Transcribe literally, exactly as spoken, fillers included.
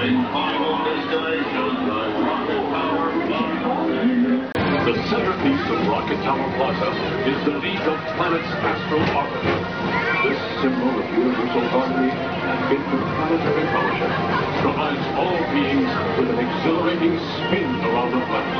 final destination, the Rocket Tower Plaza. The centerpiece of Rocket Tower Plaza is the League of Planets Astral Orbiter. This symbol of universal harmony and interplanetary fellowship provides all beings with an exhilarating spin around the planet.